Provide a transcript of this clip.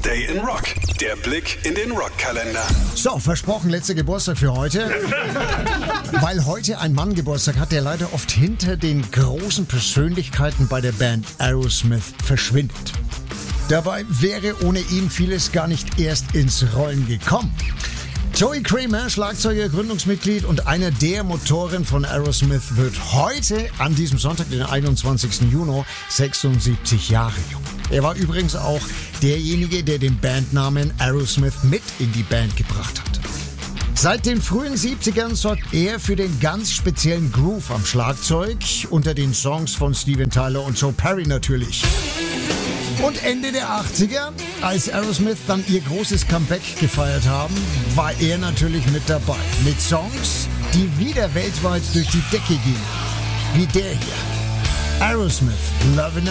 Day in Rock. Der Blick in den Rockkalender. So, versprochen, letzter Geburtstag für heute. Weil heute ein Mann Geburtstag hat, der leider oft hinter den großen Persönlichkeiten bei der Band Aerosmith verschwindet. Dabei wäre ohne ihn vieles gar nicht erst ins Rollen gekommen. Joey Kramer, Schlagzeuger, Gründungsmitglied und einer der Motoren von Aerosmith, wird heute, an diesem Sonntag, den 21. Juni, 76 Jahre jung. Er war übrigens auch derjenige, der den Bandnamen Aerosmith mit in die Band gebracht hat. Seit den frühen 70ern sorgt er für den ganz speziellen Groove am Schlagzeug, unter den Songs von Steven Tyler und Joe Perry natürlich. Und Ende der 80er, als Aerosmith dann ihr großes Comeback gefeiert haben, war er natürlich mit dabei. Mit Songs, die wieder weltweit durch die Decke gingen. Wie der hier. Aerosmith, Lovin'